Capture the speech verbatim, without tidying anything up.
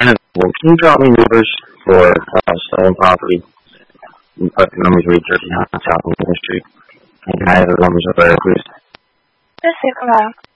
And well, can you drop me numbers for uh, selling property? You put the numbers of Jersey South Main Street. And can I have the numbers up there, please? Just a second.